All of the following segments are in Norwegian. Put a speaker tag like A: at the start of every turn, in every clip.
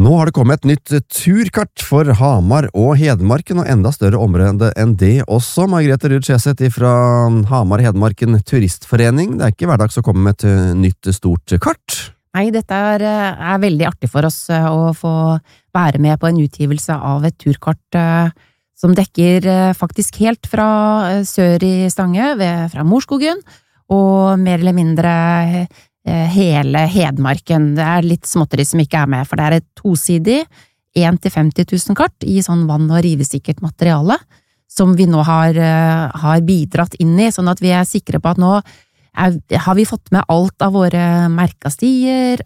A: Nå har det kommet et nytt turkart for Hamar og Hedmarken, og enda større område enn det også. Margrethe Ruud Skjeseth fra Hamar Hedmarken Turistforening. Det er ikke hverdags å komme med et nytt stort kart.
B: Nei, dette er veldig artig for oss å få være med på en utgivelse av et turkart som dekker faktisk helt fra sør i Stange, fra Morskogen, og mer eller mindre hele Hedmarken. Det er litt småtteri som ikke er med, for det er et tosidig 1 til 50 000 kart i sånn vann- og rivesikkert materiale, som vi nå har bidratt inn i, sånn at vi er sikre på at nå har vi fått med alt av våre merkastier,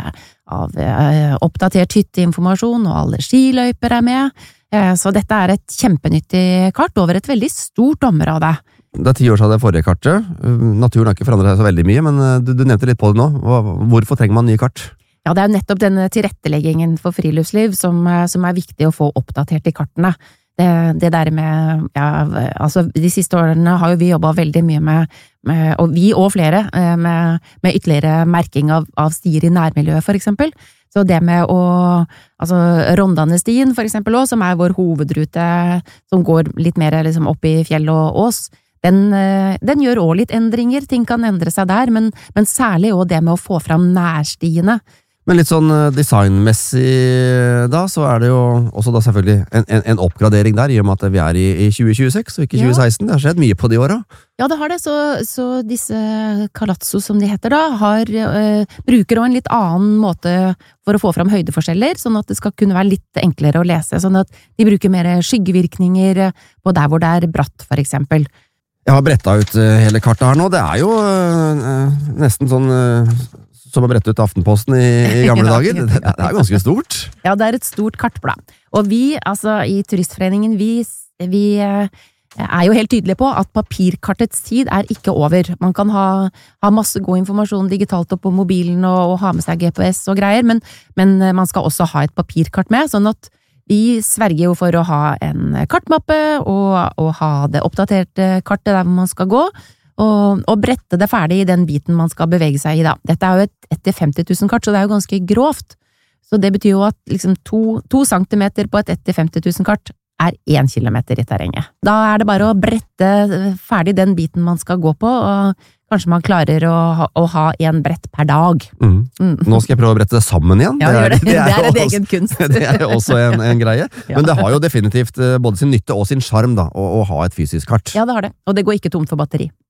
B: av oppdatert hytteinformasjon, og alle skiløyper er med. Så dette er et kjempenyttig kart over et veldig stort område.
A: Det er 10 år siden det forrige kartet. Naturen har ikke forandret seg så veldig mye, men du nevnte litt på det nå. Hvorfor trenger man nye kart?
B: Ja, det er nettopp denne tilretteleggingen for friluftsliv som er viktig å få oppdatert i kartene. Det der med, altså de siste årene har jo vi jobbet veldig mye med og vi og flere, med ytterligere merking av stier i nærmiljøet for eksempel. Så det med altså Rondanestien for eksempel også, som er vår hovedrute, som går litt mer liksom opp i fjell og ås, den gjør også litt endringer, ting kan endre seg der, men særlig også det med å få fram nærstiene.
A: Men litt sånn designmessig da, så er det jo også da selvfølgelig en oppgradering der, i og med at vi er i 2026 og ikke 2016. Det har skjedd mye på de åra.
B: Ja, det har det, så disse Kalatso som de heter da, bruker også en litt annen måte for å få fram høydeforskjeller, sånn at det skal kunne være litt enklere å lese, sånn at de bruker mer skyggevirkninger på der hvor det er bratt, for eksempel.
A: Jeg har brettet ut hele kartet her nå. Det er jo nesten sånn som å brette ut Aftenposten i gamle dager. Det er ganske stort.
B: Ja, det er et stort kartblad. Og vi, altså i Turistforeningen, vi er jo helt tydelige på at papirkartets tid er ikke over. Man kan ha masse god informasjon digitalt opp på mobilen og ha med seg GPS og greier, men man skal også ha et papirkart med, sånn at vi sverger jo for å ha en kartmappe og ha det oppdaterte kartet der hvor man skal gå, og brette det ferdig i den biten man skal bevege seg i da. Dette er jo et etter 50 000 kart, så det er jo ganske grovt. Så det betyr jo at liksom 2 centimeter på et etter 50 000 kart er 1 kilometer i terrenget. Da er det bare å brette ferdig den biten man skal gå på, og kanskje man klarer å ha 1 brett per dag.
A: Nå skal jeg prøve å brette det sammen igjen.
B: Ja, det er en egen kunst.
A: Det er også en greie. Ja. Men det har jo definitivt både sin nytte og sin charm da, å ha et fysisk kart.
B: Ja, det har det. Og det går ikke tomt for batteri.